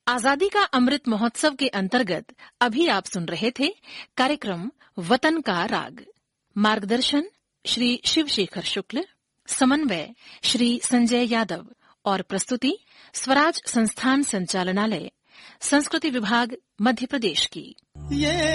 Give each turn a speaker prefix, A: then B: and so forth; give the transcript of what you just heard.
A: आजादी का अमृत महोत्सव के अंतर्गत अभी आप सुन रहे थे कार्यक्रम वतन का राग। मार्गदर्शन श्री शिव शेखर शुक्ल, समन्वय श्री संजय यादव और प्रस्तुति स्वराज संस्थान संचालनालय, संस्कृति विभाग, मध्य प्रदेश की।